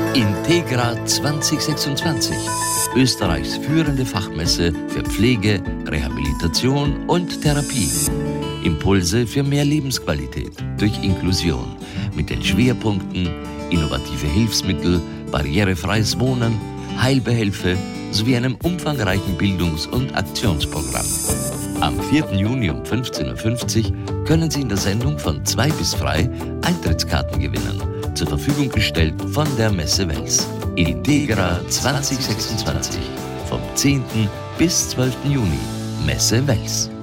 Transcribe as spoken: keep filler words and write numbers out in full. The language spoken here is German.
Integra zwanzig sechsundzwanzig. Österreichs führende Fachmesse für Pflege, Rehabilitation und Therapie. Impulse für mehr Lebensqualität durch Inklusion mit den Schwerpunkten innovative Hilfsmittel, barrierefreies Wohnen, Heilbehelfe sowie einem umfangreichen Bildungs- und Aktionsprogramm. Am vierten Juni um fünfzehn Uhr fünfzig können Sie in der Sendung von zwei bis frei Eintrittskarten gewinnen, zur Verfügung gestellt von der Messe Wels. Integra zwanzig sechsundzwanzig vom zehnten bis zwölften Juni, Messe Wels.